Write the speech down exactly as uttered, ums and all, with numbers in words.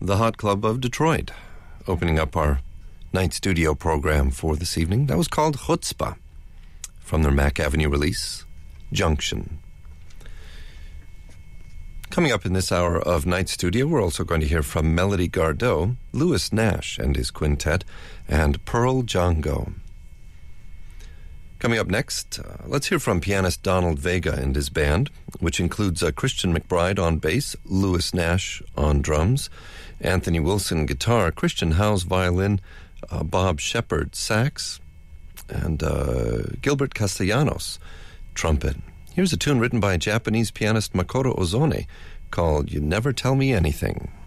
the Hot Club of Detroit, opening up our night studio program for this evening. That was called Chutzpah, from their Mack Avenue release, Junction. Coming up in this hour of Night Studio, we're also going to hear from Melody Gardot, Louis Nash and his quintet, and Pearl Django. Coming up next, uh, let's hear from pianist Donald Vega and his band, which includes uh, Christian McBride on bass, Louis Nash on drums, Anthony Wilson guitar, Christian Howes violin, uh, Bob Shepard sax, and uh, Gilbert Castellanos trumpet. Here's a tune written by Japanese pianist Makoto Ozone called You Never Tell Me Anything.